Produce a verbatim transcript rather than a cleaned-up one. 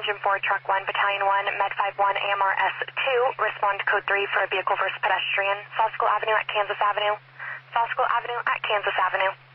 Engine four, Truck one, Battalion one, Med five one, A M R S two. Respond to Code three for a vehicle versus pedestrian. Fosco Avenue at Kansas Avenue. Fosco Avenue at Kansas Avenue.